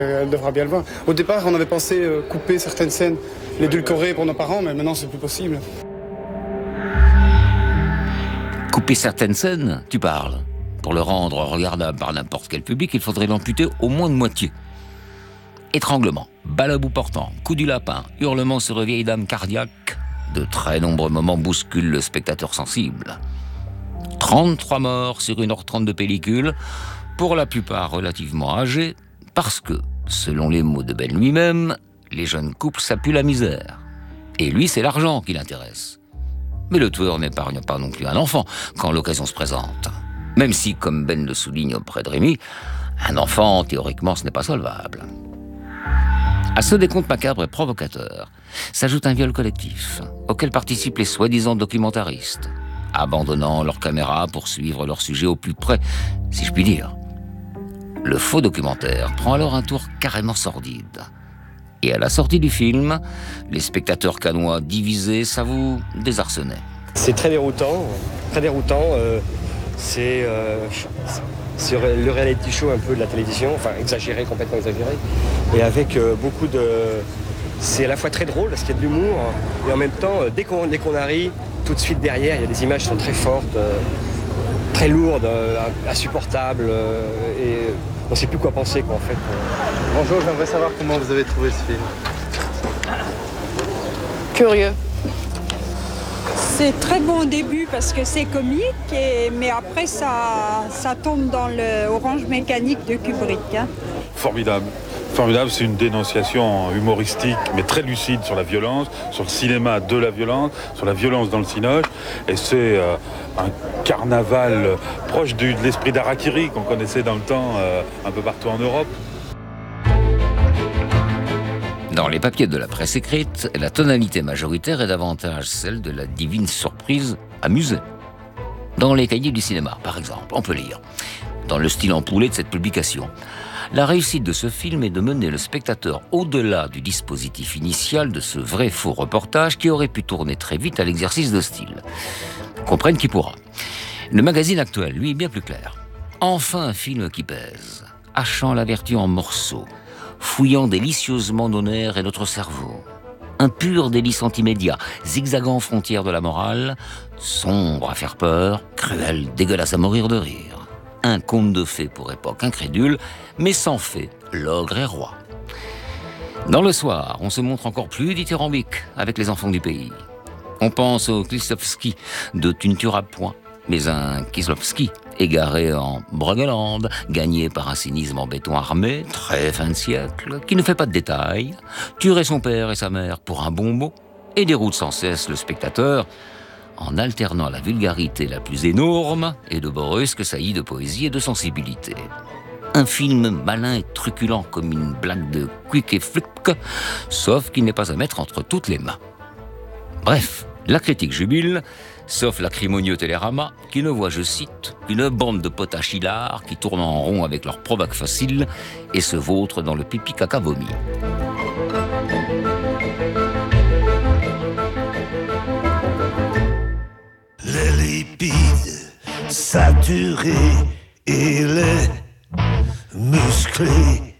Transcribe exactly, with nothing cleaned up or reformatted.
Elle devra bien le voir. Au départ, on avait pensé euh, couper certaines scènes, l'édulcorer pour nos parents, mais maintenant c'est plus possible. Couper certaines scènes, tu parles. Pour le rendre regardable par n'importe quel public, il faudrait l'amputer au moins de moitié. Étranglement, balle à bout portant, coup du lapin, hurlements sur une vieille dame cardiaque, de très nombreux moments bousculent le spectateur sensible. trente-trois morts sur une heure trente de pellicule, pour la plupart relativement âgés, parce que, selon les mots de Ben lui-même, les jeunes couples ça pue la misère. Et lui, c'est l'argent qui l'intéresse. Mais le tueur n'épargne pas non plus un enfant quand l'occasion se présente. Même si, comme Ben le souligne auprès de Rémi, un enfant, théoriquement, ce n'est pas solvable. À ce décompte macabre et provocateur, s'ajoute un viol collectif, auquel participent les soi-disant documentaristes, abandonnant leur caméra pour suivre leur sujet au plus près, si je puis dire. Le faux documentaire prend alors un tour carrément sordide. Et à la sortie du film, les spectateurs cannois divisés s'avouent désarçonnés. C'est très déroutant, très déroutant. Euh, c'est, euh, c'est le reality show un peu de la télévision, enfin exagéré, complètement exagéré. Et avec euh, beaucoup de... C'est à la fois très drôle parce qu'il y a de l'humour, et en même temps, dès qu'on, dès qu'on arrive, tout de suite derrière, il y a des images qui sont très fortes, euh, très lourdes, euh, insupportables, euh, et on ne sait plus quoi penser, quoi, en fait. Bonjour, j'aimerais savoir comment vous avez trouvé ce film. Curieux. C'est très bon au début parce que c'est comique, et, mais après ça, ça tombe dans le Orange Mécanique de Kubrick. Hein. Formidable. Formidable, c'est une dénonciation humoristique mais très lucide sur la violence, sur le cinéma de la violence, sur la violence dans le cinoche. Et c'est euh, un carnaval proche du, de l'esprit d'Harakiri qu'on connaissait dans le temps euh, un peu partout en Europe. Dans les papiers de la presse écrite, la tonalité majoritaire est davantage celle de la divine surprise amusée. Dans les cahiers du cinéma, par exemple, on peut lire, dans le style empoulé de cette publication, la réussite de ce film est de mener le spectateur au-delà du dispositif initial de ce vrai faux reportage qui aurait pu tourner très vite à l'exercice de style. Comprenne qui pourra. Le magazine actuel, lui, est bien plus clair. Enfin un film qui pèse, hachant la vertu en morceaux, fouillant délicieusement nos nerfs et notre cerveau. Un pur délice anti-média, zigzagant aux frontières de la morale, sombre à faire peur, cruel, dégueulasse à mourir de rire. Un conte de fées pour époque incrédule, mais sans fées, l'ogre est roi. Dans Le Soir, on se montre encore plus dithyrambique avec les enfants du pays. On pense au Kieslowski de Tu ne tueras point, mais un Kieslowski égaré en Brueggeland, gagné par un cynisme en béton armé, très fin de siècle, qui ne fait pas de détails, tuerait son père et sa mère pour un bon mot, et déroute sans cesse le spectateur, en alternant la vulgarité la plus énorme et de brusques saillies de poésie et de sensibilité. Un film malin et truculent comme une blague de Quick et Flick, sauf qu'il n'est pas à mettre entre toutes les mains. Bref, la critique jubile, sauf l'acrimonieux Télérama, qui ne voit, je cite, qu'une bande de potaches hilars qui tournent en rond avec leurs provoques faciles et se vautrent dans le pipi caca vomi. Les lipides saturés et les musclés